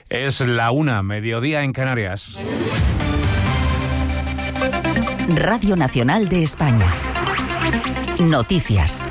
Es la 1, mediodía en Canarias. Radio Nacional de España. Noticias.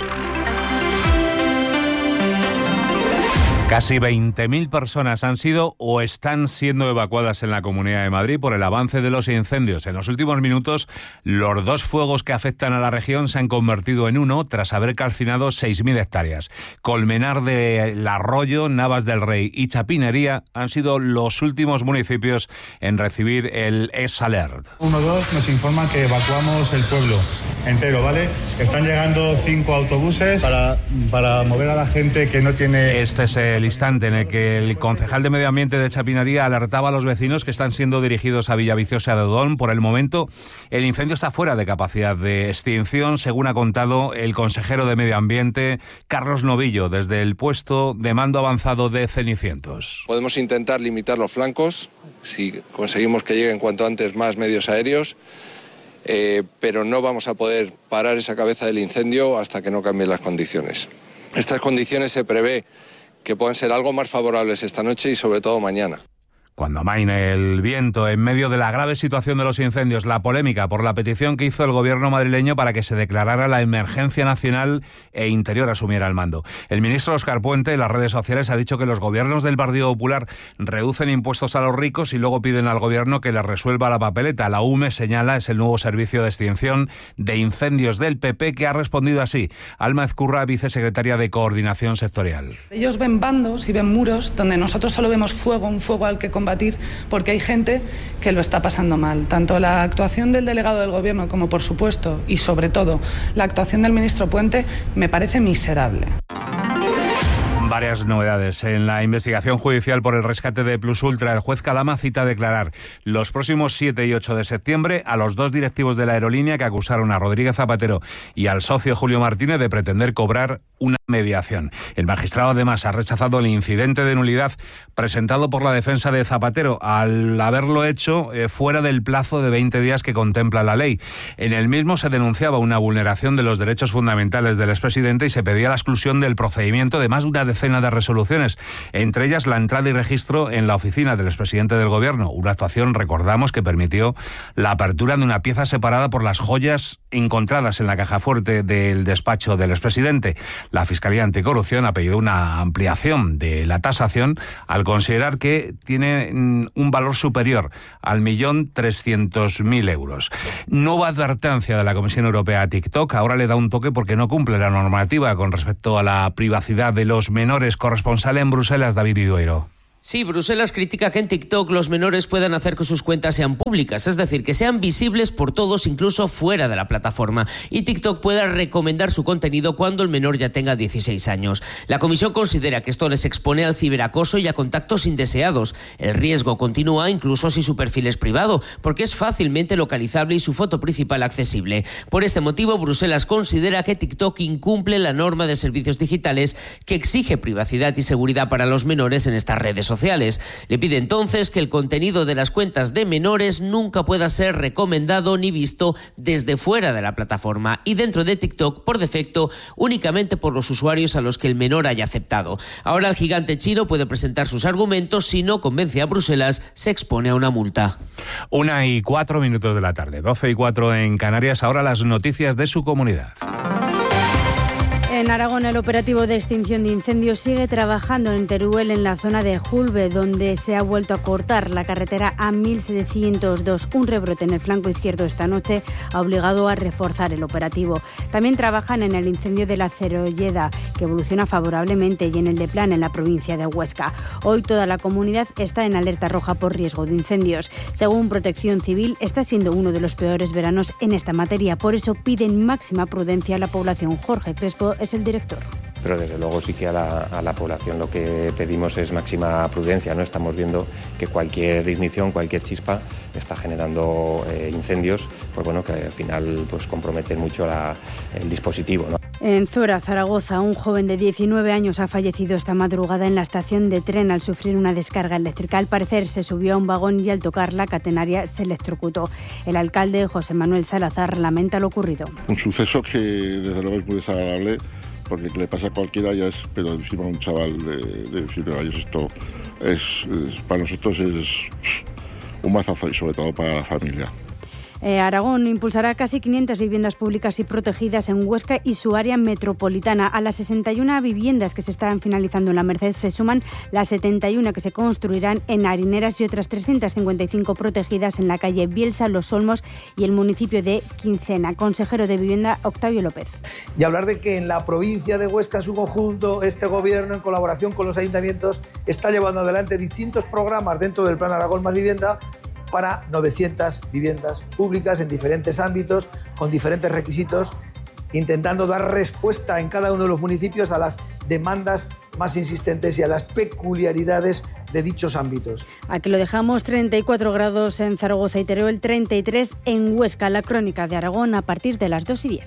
Casi 20.000 personas han sido o están siendo evacuadas en la Comunidad de Madrid por el avance de los incendios. En los últimos minutos, los dos fuegos que afectan a la región se han convertido en uno tras haber calcinado 6.000 hectáreas. Colmenar del Arroyo, Navas del Rey y Chapinería han sido los últimos municipios en recibir el S-Alert. 1-2 nos informan que evacuamos el pueblo entero, ¿vale? Están llegando 5 autobuses para mover a la gente que no tiene... Este es el instante en el que el concejal de Medio Ambiente de Chapinería alertaba a los vecinos que están siendo dirigidos a Villaviciosa de Odón. Por el momento, el incendio está fuera de capacidad de extinción, según ha contado el consejero de Medio Ambiente, Carlos Novillo, desde el puesto de mando avanzado de Cenicientos. Podemos intentar limitar los flancos, si conseguimos que lleguen cuanto antes más medios aéreos, pero no vamos a poder parar esa cabeza del incendio hasta que no cambien las condiciones. Estas condiciones se prevé que puedan ser algo más favorables esta noche y sobre todo mañana. Cuando amaine el viento, en medio de la grave situación de los incendios, la polémica por la petición que hizo el gobierno madrileño para que se declarara la emergencia nacional e Interior asumiera el mando. El ministro Óscar Puente en las redes sociales ha dicho que los gobiernos del Partido Popular reducen impuestos a los ricos y luego piden al gobierno que les resuelva la papeleta. La UME señala es el nuevo servicio de extinción de incendios del PP que ha respondido así. Alma Ezcurra, vicesecretaria de Coordinación Sectorial. Ellos ven bandos y ven muros donde nosotros solo vemos fuego, un fuego al que combatir, porque hay gente que lo está pasando mal. Tanto la actuación del delegado del Gobierno como, por supuesto, y sobre todo, la actuación del ministro Puente me parece miserable. Varias novedades. En la investigación judicial por el rescate de Plus Ultra, el juez Calama cita a declarar los próximos 7 y 8 de septiembre a los dos directivos de la aerolínea que acusaron a Rodríguez Zapatero y al socio Julio Martínez de pretender cobrar una mediación. El magistrado además ha rechazado el incidente de nulidad presentado por la defensa de Zapatero al haberlo hecho fuera del plazo de 20 días que contempla la ley. En el mismo se denunciaba una vulneración de los derechos fundamentales del expresidente y se pedía la exclusión del procedimiento de más de una decena de resoluciones, entre ellas la entrada y registro en la oficina del expresidente del Gobierno, una actuación, recordamos, que permitió la apertura de una pieza separada por las joyas encontradas en la caja fuerte del despacho del expresidente. La Fiscalía Anticorrupción ha pedido una ampliación de la tasación al considerar que tiene un valor superior al 1.300.000 euros. Nueva advertencia de la Comisión Europea a TikTok. Ahora le da un toque porque no cumple la normativa con respecto a la privacidad de los menores. Corresponsal en Bruselas, David Vidueiro. Sí, Bruselas critica que en TikTok los menores puedan hacer que sus cuentas sean públicas, es decir, que sean visibles por todos, incluso fuera de la plataforma, y TikTok pueda recomendar su contenido cuando el menor ya tenga 16 años. La Comisión considera que esto les expone al ciberacoso y a contactos indeseados. El riesgo continúa incluso si su perfil es privado, porque es fácilmente localizable y su foto principal accesible. Por este motivo, Bruselas considera que TikTok incumple la norma de servicios digitales que exige privacidad y seguridad para los menores en estas redes sociales. Le pide entonces que el contenido de las cuentas de menores nunca pueda ser recomendado ni visto desde fuera de la plataforma y dentro de TikTok, por defecto, únicamente por los usuarios a los que el menor haya aceptado. Ahora el gigante chino puede presentar sus argumentos. Si no convence a Bruselas, se expone a una multa. 1:04 de la tarde, 12:04 en Canarias. Ahora las noticias de su comunidad. En Aragón, el operativo de extinción de incendios sigue trabajando en Teruel, en la zona de Julbe, donde se ha vuelto a cortar la carretera A1702. Un rebrote en el flanco izquierdo esta noche ha obligado a reforzar el operativo. También trabajan en el incendio de la Cerolleda, que evoluciona favorablemente, y en el de Plan, en la provincia de Huesca. Hoy toda la comunidad está en alerta roja por riesgo de incendios. Según Protección Civil, está siendo uno de los peores veranos en esta materia. Por eso piden máxima prudencia a la población. Jorge Crespo es el director. Pero desde luego sí que a la población lo que pedimos es máxima prudencia, ¿no? Estamos viendo que cualquier ignición, cualquier chispa está generando incendios, pues bueno, que al final pues comprometen mucho el dispositivo, ¿no? En Zora, Zaragoza, un joven de 19 años ha fallecido esta madrugada en la estación de tren al sufrir una descarga eléctrica. Al parecer se subió a un vagón y al tocar la catenaria se electrocutó. El alcalde, José Manuel Salazar, lamenta lo ocurrido. Un suceso que desde luego es muy desagradable, porque que le pasa a cualquiera ya es, pero encima a un chaval de 19 años esto para nosotros es un mazazo y sobre todo para la familia. Aragón impulsará casi 500 viviendas públicas y protegidas en Huesca y su área metropolitana. A las 61 viviendas que se están finalizando en la Merced se suman las 71 que se construirán en Harineras y otras 355 protegidas en la calle Bielsa, Los Olmos y el municipio de Quincena. Consejero de Vivienda, Octavio López. Y hablar de que en la provincia de Huesca, en su conjunto, este gobierno, en colaboración con los ayuntamientos, está llevando adelante distintos programas dentro del Plan Aragón Más Vivienda para 900 viviendas públicas en diferentes ámbitos, con diferentes requisitos, intentando dar respuesta en cada uno de los municipios a las demandas más insistentes y a las peculiaridades de dichos ámbitos. Aquí lo dejamos, 34 grados en Zaragoza y Teruel, 33 en Huesca. La crónica de Aragón a partir de las 2:10.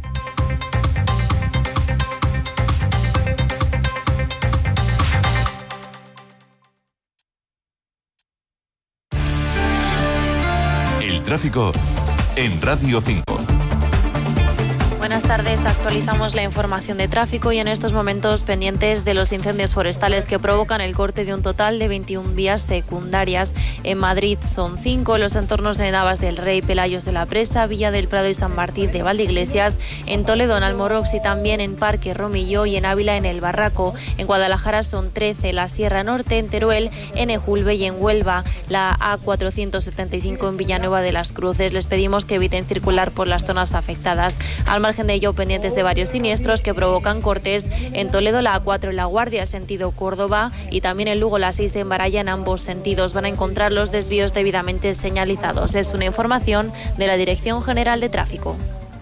Tráfico en Radio 5. Buenas tardes, actualizamos la información de tráfico y en estos momentos pendientes de los incendios forestales que provocan el corte de un total de 21 vías secundarias. En Madrid son 5, los entornos de Navas del Rey, Pelayos de la Presa, Villa del Prado y San Martín de Valdeiglesias, en Toledo, en Almorox y también en Parque Romilló y en Ávila, en El Barraco. En Guadalajara son 13, la Sierra Norte, en Teruel, en Ejulbe y en Huelva, la A475 en Villanueva de las Cruces. Les pedimos que eviten circular por las zonas afectadas. Al margen de ello, pendientes de varios siniestros que provocan cortes en Toledo, la A4 en La Guardia, sentido Córdoba, y también en Lugo, la 6 en Baralla, en ambos sentidos. Van a encontrar los desvíos debidamente señalizados. Es una información de la Dirección General de Tráfico.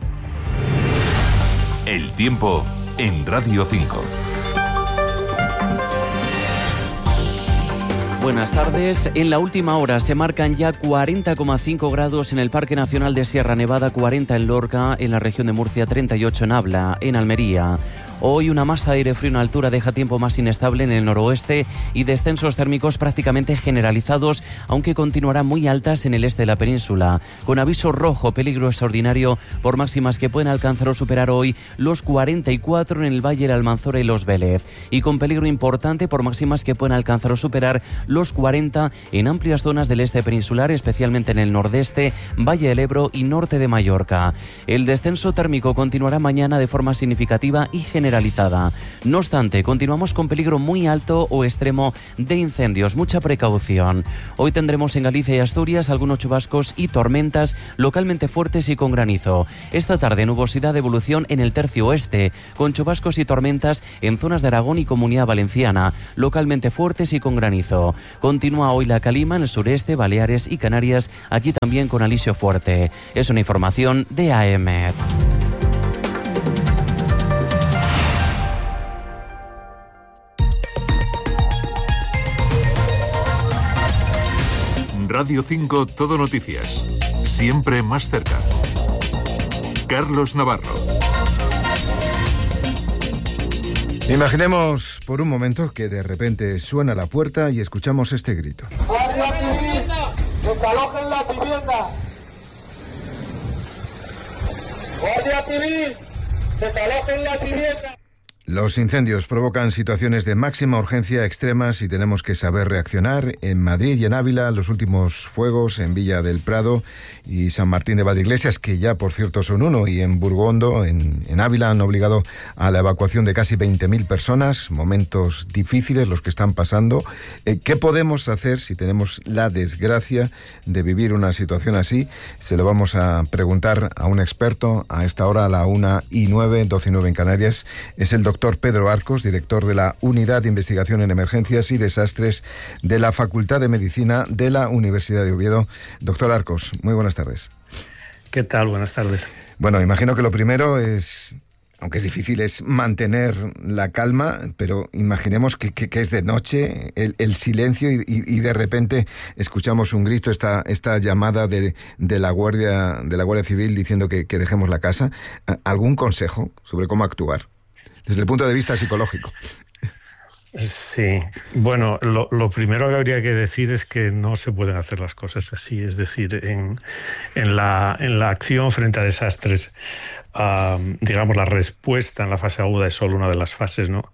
El tiempo en Radio 5. Buenas tardes. En la última hora se marcan ya 40,5 grados en el Parque Nacional de Sierra Nevada, 40 en Lorca, en la región de Murcia, 38 en Abla, en Almería. Hoy una masa de aire frío en altura deja tiempo más inestable en el noroeste y descensos térmicos prácticamente generalizados, aunque continuarán muy altas en el este de la península, con aviso rojo, peligro extraordinario por máximas que pueden alcanzar o superar hoy los 44 en el Valle, la Almanzora y los Vélez, y con peligro importante por máximas que pueden alcanzar o superar los 40 en amplias zonas del este peninsular, especialmente en el nordeste, Valle del Ebro y norte de Mallorca. El descenso térmico continuará mañana de forma significativa y generalizada. No obstante, continuamos con peligro muy alto o extremo de incendios. Mucha precaución. Hoy tendremos en Galicia y Asturias algunos chubascos y tormentas localmente fuertes y con granizo. Esta tarde nubosidad de evolución en el tercio oeste, con chubascos y tormentas en zonas de Aragón y Comunidad Valenciana, localmente fuertes y con granizo. Continúa hoy la calima en el sureste, Baleares y Canarias, aquí también con alisio fuerte. Es una información de AEMET. Radio 5 Todo Noticias. Siempre más cerca. Carlos Navarro. Imaginemos por un momento que de repente suena la puerta y escuchamos este grito. ¡Guardia Civil! ¡Desalojen la vivienda! ¡Guardia Civil! ¡Desalojen la vivienda! Los incendios provocan situaciones de máxima urgencia extremas y tenemos que saber reaccionar. En Madrid y en Ávila, los últimos fuegos en Villa del Prado y San Martín de Valdeiglesias, que ya por cierto son uno, y en Burgondo, en Ávila, han obligado a la evacuación de casi 20.000 personas. Momentos difíciles los que están pasando. ¿Qué podemos hacer si tenemos la desgracia de vivir una situación así? Se lo vamos a preguntar a un experto a esta hora, a la 1:09, 12:09 en Canarias. Es el doctor Pedro Arcos, director de la Unidad de Investigación en Emergencias y Desastres de la Facultad de Medicina de la Universidad de Oviedo. Doctor Arcos, muy buenas tardes. ¿Qué tal? Buenas tardes. Bueno, imagino que lo primero es, aunque es difícil, es mantener la calma, pero imaginemos que es de noche, el silencio y de repente escuchamos un grito, esta llamada de la Guardia Civil diciendo que dejemos la casa. ¿Algún consejo sobre cómo actuar desde el punto de vista psicológico? Sí, bueno, lo primero que habría que decir es que no se pueden hacer las cosas así, es decir, en la acción frente a desastres digamos, la respuesta en la fase aguda es solo una de las fases, ¿no?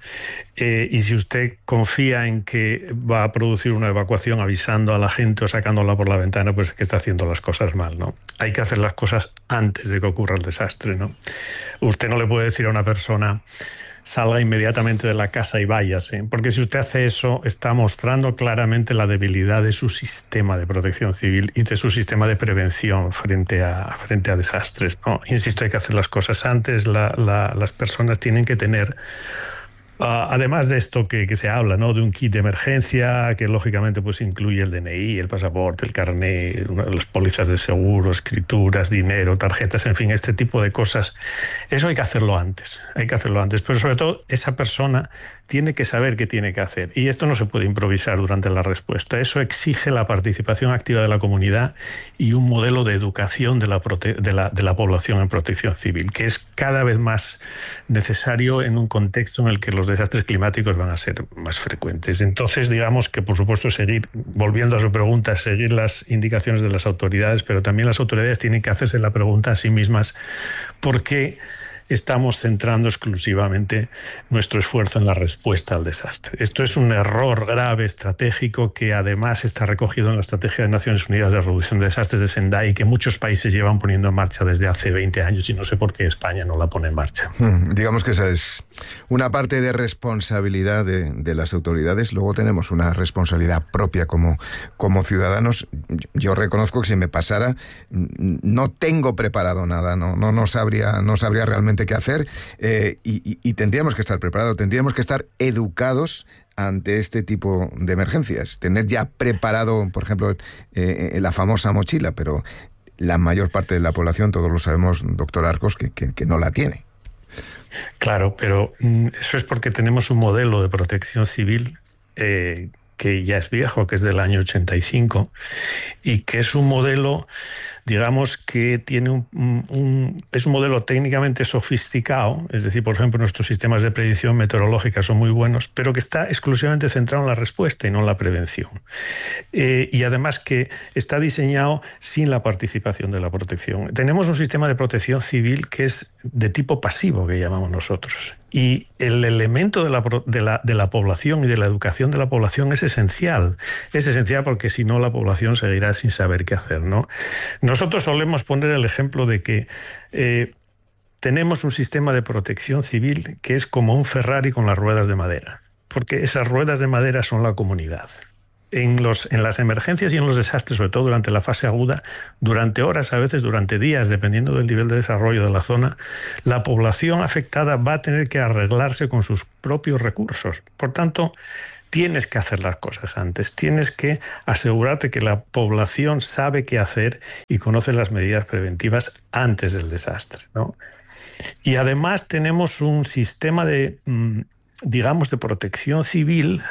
Y si usted confía en que va a producir una evacuación avisando a la gente o sacándola por la ventana, pues es que está haciendo las cosas mal, ¿no? Hay que hacer las cosas antes de que ocurra el desastre, ¿no? Usted no le puede decir a una persona: salga inmediatamente de la casa y váyase, porque si usted hace eso está mostrando claramente la debilidad de su sistema de protección civil y de su sistema de prevención frente a desastres, ¿no? Insisto, hay que hacer las cosas antes. Las personas tienen que tener, además de esto que se habla, ¿no?, de un kit de emergencia que lógicamente pues incluye el DNI, el pasaporte, el carnet, las pólizas de seguro, escrituras, dinero, tarjetas, en fin, este tipo de cosas. Eso hay que hacerlo antes, pero sobre todo esa persona tiene que saber qué tiene que hacer, y esto no se puede improvisar durante la respuesta. Eso exige la participación activa de la comunidad y un modelo de educación de la población en protección civil, que es cada vez más necesario en un contexto en el que los desastres climáticos van a ser más frecuentes. Entonces, digamos que, por supuesto, seguir, volviendo a su pregunta, seguir las indicaciones de las autoridades, pero también las autoridades tienen que hacerse la pregunta a sí mismas: ¿por qué estamos centrando exclusivamente nuestro esfuerzo en la respuesta al desastre? Esto es un error grave estratégico que además está recogido en la Estrategia de Naciones Unidas de Reducción de Desastres de Sendai, que muchos países llevan poniendo en marcha desde hace 20 años y no sé por qué España no la pone en marcha. Digamos que esa es una parte de responsabilidad de las autoridades. Luego tenemos una responsabilidad propia como ciudadanos. Yo reconozco que si me pasara, no tengo preparado nada, no sabría realmente qué hacer, y tendríamos que estar preparados, tendríamos que estar educados ante este tipo de emergencias, tener ya preparado, por ejemplo, la famosa mochila, pero la mayor parte de la población, todos lo sabemos, doctor Arcos, que no la tiene. Claro, pero eso es porque tenemos un modelo de protección civil que ya es viejo, que es del año 85, y que es un modelo, digamos, que tiene es un modelo técnicamente sofisticado. Es decir, por ejemplo, nuestros sistemas de predicción meteorológica son muy buenos, pero que está exclusivamente centrado en la respuesta y no en la prevención. Y además que está diseñado sin la participación de la protección. Tenemos un sistema de protección civil que es de tipo pasivo, que llamamos nosotros. Y el elemento de la población y de la educación de la población es esencial. Es esencial porque si no, la población seguirá sin saber qué hacer, ¿no? Nosotros solemos poner el ejemplo de que tenemos un sistema de protección civil que es como un Ferrari con las ruedas de madera, porque esas ruedas de madera son la comunidad. En las emergencias y en los desastres, sobre todo durante la fase aguda, durante horas, a veces durante días, dependiendo del nivel de desarrollo de la zona, la población afectada va a tener que arreglarse con sus propios recursos. Por tanto, tienes que hacer las cosas antes, tienes que asegurarte que la población sabe qué hacer y conoce las medidas preventivas antes del desastre, ¿no? Y además tenemos un sistema de, digamos, de protección civil.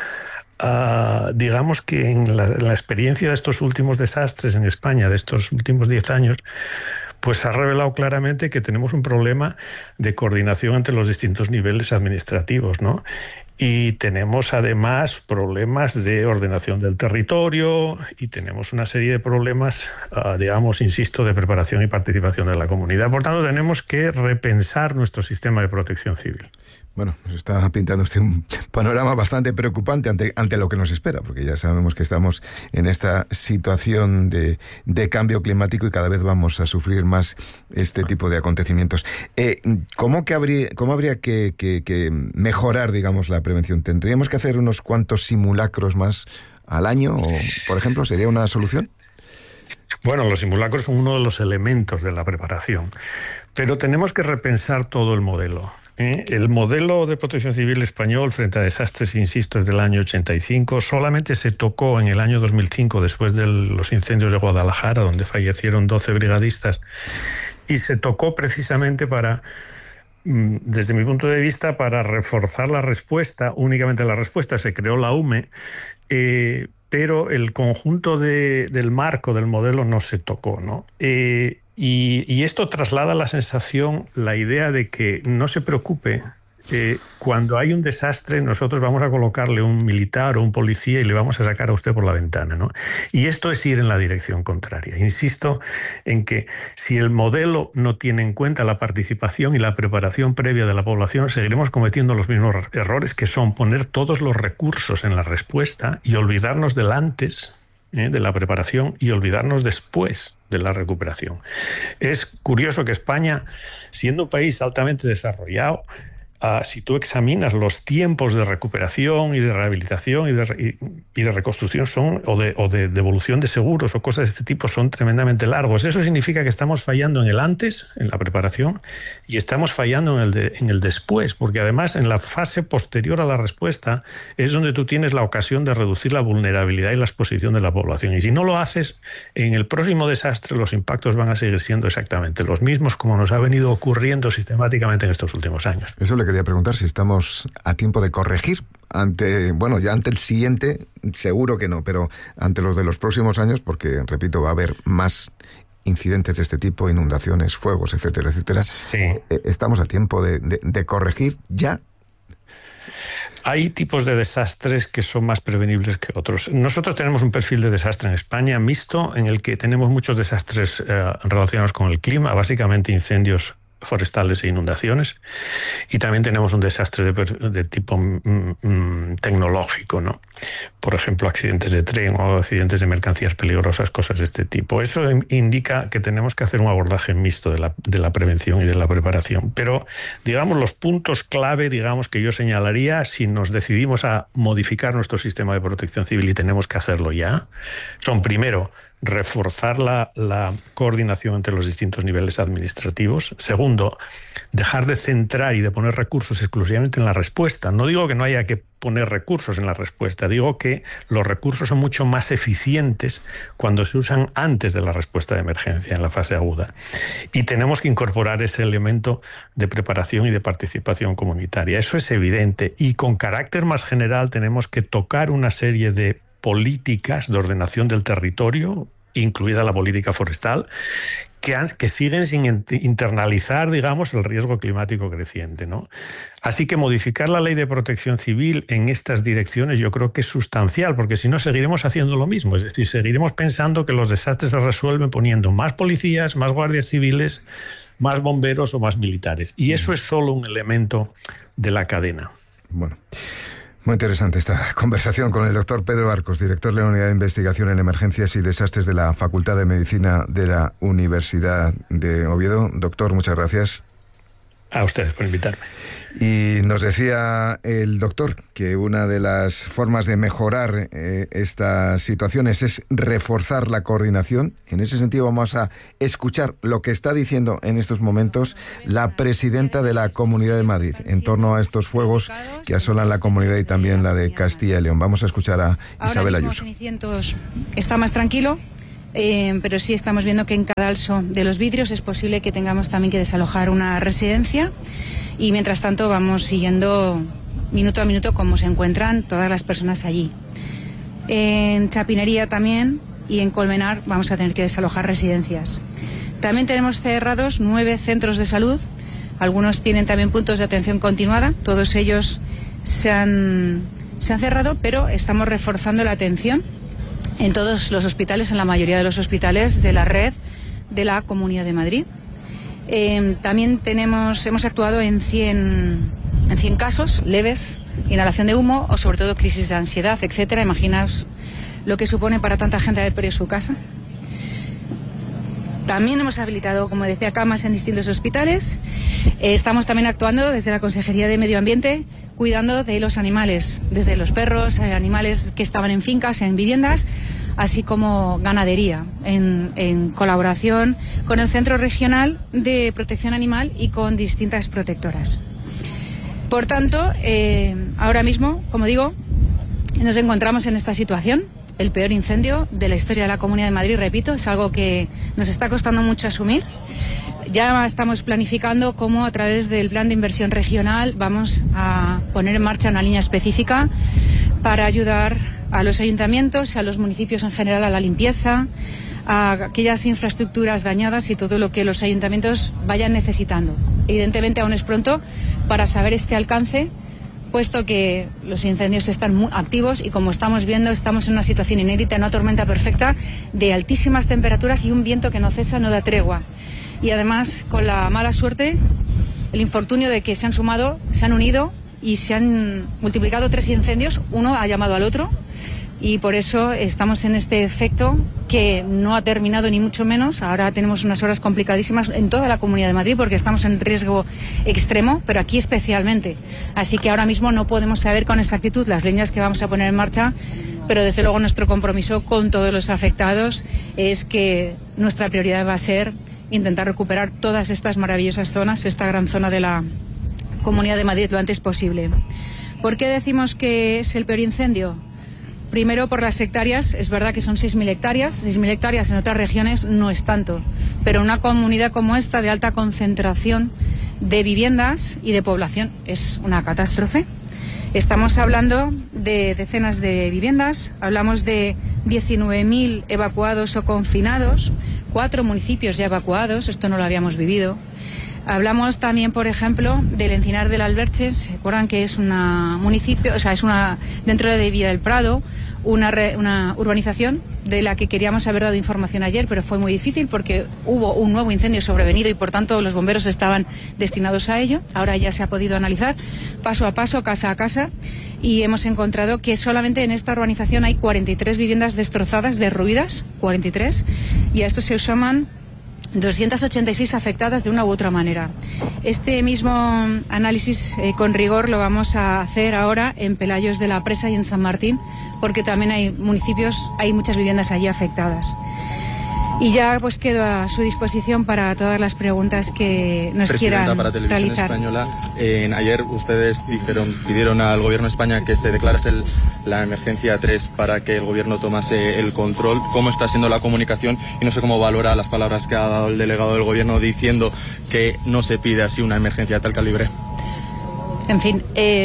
Digamos que en la experiencia de estos últimos desastres en España, de estos últimos 10 años, pues ha revelado claramente que tenemos un problema de coordinación entre los distintos niveles administrativos, ¿no? Y tenemos además problemas de ordenación del territorio y tenemos una serie de problemas, digamos, insisto, de preparación y participación de la comunidad. Por tanto, tenemos que repensar nuestro sistema de protección civil. Bueno, nos está pintando usted un panorama bastante preocupante ante lo que nos espera, porque ya sabemos que estamos en esta situación de cambio climático y cada vez vamos a sufrir más este tipo de acontecimientos. ¿Cómo habría que mejorar, digamos, la prevención? ¿Tendríamos que hacer unos cuantos simulacros más al año? O, por ejemplo, ¿sería una solución? Bueno, los simulacros son uno de los elementos de la preparación, pero tenemos que repensar todo el modelo. El modelo de protección civil español frente a desastres, insisto, es del año 85. Solamente se tocó en el año 2005, después de los incendios de Guadalajara, donde fallecieron 12 brigadistas, y se tocó precisamente para, desde mi punto de vista, para reforzar la respuesta, únicamente la respuesta. Se creó la UME, pero el conjunto del marco del modelo no se tocó, ¿no? Y esto traslada la sensación, la idea de que no se preocupe cuando hay un desastre, nosotros vamos a colocarle un militar o un policía y le vamos a sacar a usted por la ventana, ¿no? Y esto es ir en la dirección contraria. Insisto en que si el modelo no tiene en cuenta la participación y la preparación previa de la población, seguiremos cometiendo los mismos errores, que son poner todos los recursos en la respuesta y olvidarnos del antes de la preparación y olvidarnos después de la recuperación. Es curioso que España, siendo un país altamente desarrollado, si tú examinas los tiempos de recuperación y de rehabilitación y de reconstrucción o de devolución de seguros o cosas de este tipo, son tremendamente largos. Eso significa que estamos fallando en el antes, en la preparación, y estamos fallando en el después, porque además en la fase posterior a la respuesta es donde tú tienes la ocasión de reducir la vulnerabilidad y la exposición de la población. Y si no lo haces, en el próximo desastre los impactos van a seguir siendo exactamente los mismos, como nos ha venido ocurriendo sistemáticamente en estos últimos años. Eso le quería preguntar, si estamos a tiempo de corregir ya ante el siguiente, seguro que no, pero ante los de los próximos años, porque, repito, va a haber más incidentes de este tipo, inundaciones, fuegos, etcétera, etcétera. Sí. ¿Estamos a tiempo de corregir ya? Hay tipos de desastres que son más prevenibles que otros. Nosotros tenemos un perfil de desastre en España mixto, en el que tenemos muchos desastres relacionados con el clima, básicamente incendios forestales e inundaciones, y también tenemos un desastre de tipo tecnológico, ¿no? Por ejemplo, accidentes de tren o accidentes de mercancías peligrosas, cosas de este tipo. Eso indica que tenemos que hacer un abordaje mixto de la prevención y de la preparación. Pero, digamos, los puntos clave, que yo señalaría, si nos decidimos a modificar nuestro sistema de protección civil, y tenemos que hacerlo ya, son, primero, reforzar la coordinación entre los distintos niveles administrativos. Segundo, dejar de centrar y de poner recursos exclusivamente en la respuesta. No digo que no haya que poner recursos en la respuesta, digo que los recursos son mucho más eficientes cuando se usan antes de la respuesta de emergencia, en la fase aguda. Y tenemos que incorporar ese elemento de preparación y de participación comunitaria. Eso es evidente. Y con carácter más general tenemos que tocar una serie de políticas de ordenación del territorio, incluida la política forestal, que siguen sin internalizar, el riesgo climático creciente, ¿no? Así que modificar la ley de protección civil en estas direcciones yo creo que es sustancial, porque si no seguiremos haciendo lo mismo, es decir, seguiremos pensando que los desastres se resuelven poniendo más policías, más guardias civiles, más bomberos o más militares. Y eso es solo un elemento de la cadena. Bueno, muy interesante esta conversación con el doctor Pedro Arcos, director de la Unidad de Investigación en Emergencias y Desastres de la Facultad de Medicina de la Universidad de Oviedo. Doctor, muchas gracias. A ustedes por invitarme. Y nos decía el doctor que una de las formas de mejorar estas situaciones es reforzar la coordinación. En ese sentido vamos a escuchar lo que está diciendo en estos momentos la presidenta de la Comunidad de Madrid en torno a estos fuegos que asolan la comunidad y también la de Castilla y León. Vamos a escuchar a Isabel Ayuso. Cenicientos está más tranquilo. Pero sí estamos viendo que en Cadalso de los Vidrios es posible que tengamos también que desalojar una residencia, y mientras tanto vamos siguiendo minuto a minuto cómo se encuentran todas las personas allí. En Chapinería también y en Colmenar vamos a tener que desalojar residencias. También tenemos cerrados 9 centros de salud, algunos tienen también puntos de atención continuada, todos ellos se han cerrado, pero estamos reforzando la atención en todos los hospitales, en la mayoría de los hospitales de la red de la Comunidad de Madrid. También hemos actuado en 100 casos leves, inhalación de humo o sobre todo crisis de ansiedad, etcétera. Imaginaos lo que supone para tanta gente haber perdido su casa. También hemos habilitado, como decía, camas en distintos hospitales. Estamos también actuando desde la Consejería de Medio Ambiente, cuidando de los animales, desde los perros, animales que estaban en fincas, en viviendas, así como ganadería, en colaboración con el Centro Regional de Protección Animal y con distintas protectoras. Por tanto, ahora mismo, como digo, nos encontramos en esta situación. El peor incendio de la historia de la Comunidad de Madrid, repito, es algo que nos está costando mucho asumir. Ya estamos planificando cómo a través del plan de inversión regional vamos a poner en marcha una línea específica para ayudar a los ayuntamientos, a los municipios en general a la limpieza, a aquellas infraestructuras dañadas y todo lo que los ayuntamientos vayan necesitando. Evidentemente aún es pronto para saber este alcance, puesto que los incendios están muy activos y, como estamos viendo, estamos en una situación inédita, en una tormenta perfecta de altísimas temperaturas y un viento que no cesa, no da tregua. Y además, con la mala suerte, el infortunio de que se han unido y se han multiplicado 3 incendios, uno ha llamado al otro, y por eso estamos en este efecto que no ha terminado ni mucho menos. Ahora tenemos unas horas complicadísimas en toda la Comunidad de Madrid porque estamos en riesgo extremo, pero aquí especialmente. Así que ahora mismo no podemos saber con exactitud las líneas que vamos a poner en marcha, pero desde luego nuestro compromiso con todos los afectados es que nuestra prioridad va a ser intentar recuperar todas estas maravillosas zonas, esta gran zona de la Comunidad de Madrid lo antes posible. ¿Por qué decimos que es el peor incendio? Primero, por las hectáreas. Es verdad que son 6.000 hectáreas. 6.000 hectáreas en otras regiones no es tanto. Pero una comunidad como esta, de alta concentración de viviendas y de población, es una catástrofe. Estamos hablando de decenas de viviendas. Hablamos de 19.000 evacuados o confinados. 4 municipios ya evacuados. Esto no lo habíamos vivido. Hablamos también, por ejemplo, del Encinar del Alberche. ¿Se acuerdan que es una municipio, o sea, es una dentro de Villa del Prado, una urbanización de la que queríamos haber dado información ayer, pero fue muy difícil porque hubo un nuevo incendio sobrevenido y, por tanto, los bomberos estaban destinados a ello. Ahora ya se ha podido analizar paso a paso, casa a casa, y hemos encontrado que solamente en esta urbanización hay 43 viviendas destrozadas, derruidas, 43, y a esto se suman 286 afectadas de una u otra manera. Este mismo análisis con rigor lo vamos a hacer ahora en Pelayos de la Presa y en San Martín, porque también hay municipios, hay muchas viviendas allí afectadas. Y ya pues quedo a su disposición para todas las preguntas que nos quieran para Televisión realizar. Española, ayer ustedes pidieron al Gobierno de España que se declarase la emergencia 3 para que el Gobierno tomase el control. ¿Cómo está siendo la comunicación? Y no sé cómo valora las palabras que ha dado el delegado del Gobierno diciendo que no se pide así una emergencia de tal calibre. En fin,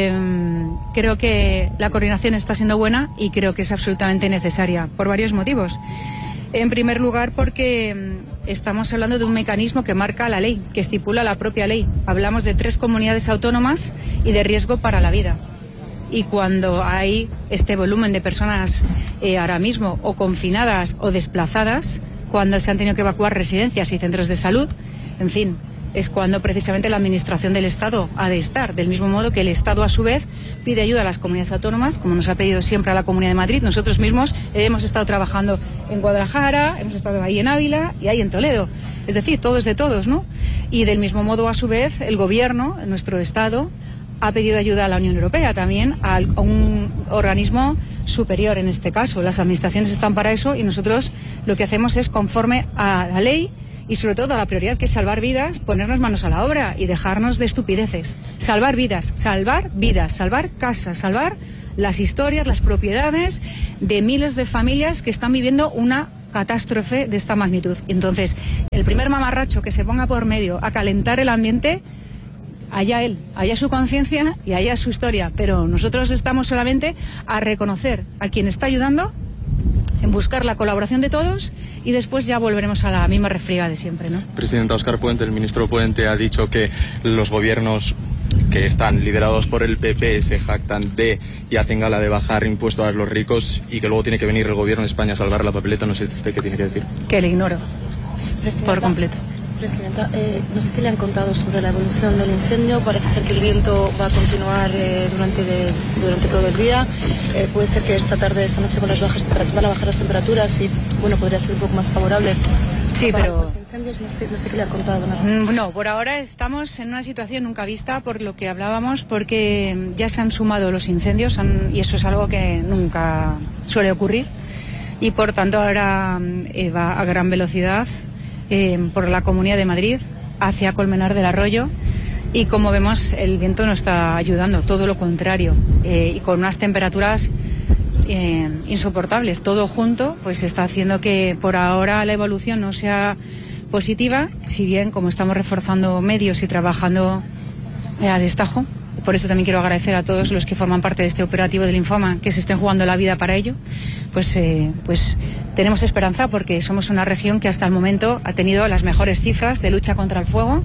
creo que la coordinación está siendo buena y creo que es absolutamente necesaria por varios motivos. En primer lugar, porque estamos hablando de un mecanismo que marca la ley, que estipula la propia ley. Hablamos de 3 comunidades autónomas y de riesgo para la vida. Y cuando hay este volumen de personas ahora mismo o confinadas o desplazadas, cuando se han tenido que evacuar residencias y centros de salud, en fin, es cuando precisamente la Administración del Estado ha de estar. Del mismo modo que el Estado, a su vez, pide ayuda a las comunidades autónomas, como nos ha pedido siempre a la Comunidad de Madrid. Nosotros mismos hemos estado trabajando en Guadalajara, hemos estado ahí en Ávila y ahí en Toledo. Es decir, todos de todos, ¿no? Y del mismo modo, a su vez, el Gobierno, nuestro Estado, ha pedido ayuda a la Unión Europea también, a un organismo superior en este caso. Las administraciones están para eso y nosotros lo que hacemos es, conforme a la ley, y sobre todo a la prioridad, que es salvar vidas, ponernos manos a la obra y dejarnos de estupideces. Salvar vidas, salvar casas, salvar las historias, las propiedades de miles de familias que están viviendo una catástrofe de esta magnitud. Entonces, el primer mamarracho que se ponga por medio a calentar el ambiente, allá él, allá su conciencia y allá su historia. Pero nosotros estamos solamente a reconocer a quien está ayudando, en buscar la colaboración de todos y después ya volveremos a la misma refriega de siempre, ¿no? Presidenta, Óscar Puente, el ministro Puente, ha dicho que los gobiernos que están liderados por el PP se jactan de y hacen gala de bajar impuestos a los ricos y que luego tiene que venir el Gobierno de España a salvar la papeleta. No sé usted qué tiene que decir. Que le ignoro por completo. Presidenta, no sé qué le han contado sobre la evolución del incendio. Parece ser que el viento va a continuar durante todo el día. Puede ser que esta tarde, esta noche, con las bajas temperaturas, van a bajar las temperaturas y, bueno, podría ser un poco más favorable. Sí, pero incendios, no sé qué le han contado. No, por ahora estamos en una situación nunca vista, por lo que hablábamos, porque ya se han sumado los incendios y eso es algo que nunca suele ocurrir y por tanto ahora va a gran velocidad por la Comunidad de Madrid hacia Colmenar del Arroyo y, como vemos, el viento no está ayudando, todo lo contrario, y con unas temperaturas insoportables. Todo junto pues está haciendo que por ahora la evolución no sea positiva, si bien, como estamos reforzando medios y trabajando a destajo. Por eso también quiero agradecer a todos los que forman parte de este operativo del linfoma, que se estén jugando la vida para ello. Pues tenemos esperanza porque somos una región que hasta el momento ha tenido las mejores cifras de lucha contra el fuego.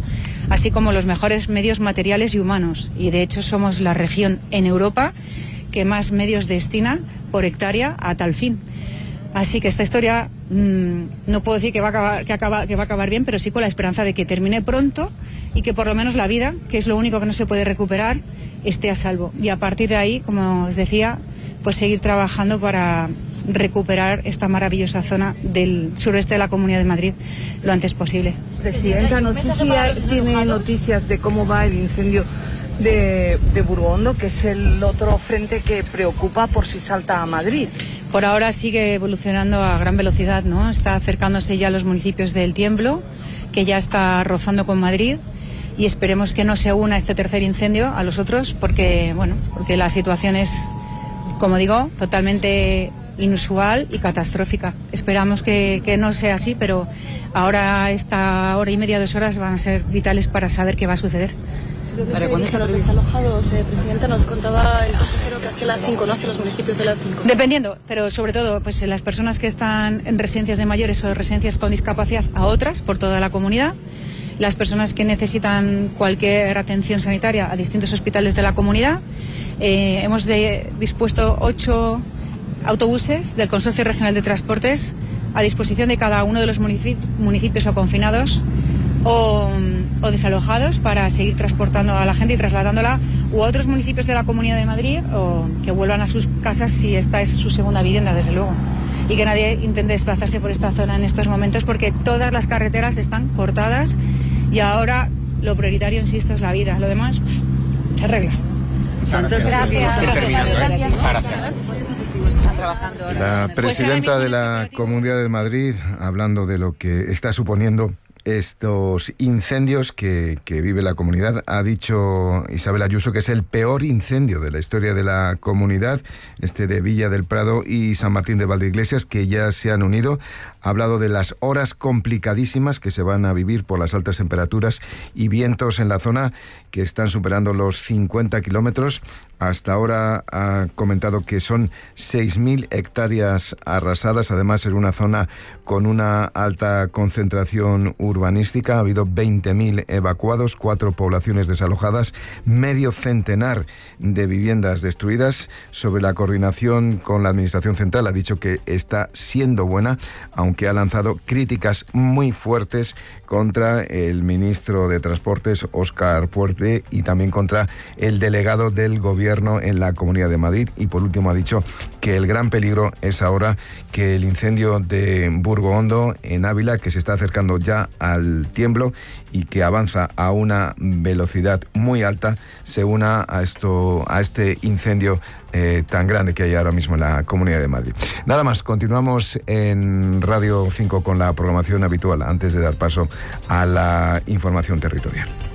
así como los mejores medios materiales y humanos. Y de hecho somos la región en Europa que más medios destina por hectárea a tal fin. Así que esta historia no puedo decir que va a acabar bien, pero sí con la esperanza de que termine pronto y que por lo menos la vida, que es lo único que no se puede recuperar, esté a salvo. Y a partir de ahí, como os decía, pues seguir trabajando para recuperar esta maravillosa zona del sureste de la Comunidad de Madrid lo antes posible. Presidenta, no sé si tiene noticias de cómo va el incendio de Burgondo, que es el otro frente que preocupa por si salta a Madrid. Por ahora sigue evolucionando a gran velocidad, ¿no? Está acercándose ya a los municipios del Tiemblo, que ya está rozando con Madrid, y esperemos que no se una este tercer incendio a los otros, porque la situación es, como digo, totalmente inusual y catastrófica. Esperamos que no sea así, pero ahora esta hora y media, 2 horas van a ser vitales para saber qué va a suceder. ¿Para cuándo están los desalojados? Presidenta, nos contaba el consejero que hacia la 5, ¿no? Hacia los municipios de la 5. Dependiendo, pero sobre todo pues las personas que están en residencias de mayores o residencias con discapacidad a otras por toda la comunidad, las personas que necesitan cualquier atención sanitaria a distintos hospitales de la comunidad. Hemos dispuesto 8 autobuses del Consorcio Regional de Transportes a disposición de cada uno de los municipios o confinados o desalojados para seguir transportando a la gente y trasladándola u a otros municipios de la Comunidad de Madrid o que vuelvan a sus casas si esta es su segunda vivienda, desde luego. Y que nadie intente desplazarse por esta zona en estos momentos porque todas las carreteras están cortadas y ahora lo prioritario, insisto, es la vida. Lo demás se arregla. Muchas gracias. Muchas gracias. La presidenta de la Comunidad de Madrid, hablando de lo que está suponiendo estos incendios que vive la comunidad, ha dicho Isabel Ayuso que es el peor incendio de la historia de la comunidad, de Villa del Prado y San Martín de Valdeiglesias, que ya se han unido. Ha hablado de las horas complicadísimas que se van a vivir por las altas temperaturas y vientos en la zona que están superando los 50 kilómetros. Hasta ahora ha comentado que son 6.000 hectáreas arrasadas, además en una zona con una alta concentración urbanística. Ha habido 20.000 evacuados, 4 poblaciones desalojadas, medio centenar de viviendas destruidas. Sobre la coordinación con la Administración Central ha dicho que está siendo buena, aunque ha lanzado críticas muy fuertes contra el ministro de Transportes, Óscar Puente, y también contra el delegado del Gobierno en la Comunidad de Madrid. Y por último ha dicho que el gran peligro es ahora que el incendio de Burgondo en Ávila, que se está acercando ya al Tiemblo y que avanza a una velocidad muy alta, se una a este incendio tan grande que hay ahora mismo en la Comunidad de Madrid. Nada más, continuamos en Radio 5 con la programación habitual antes de dar paso a la información territorial.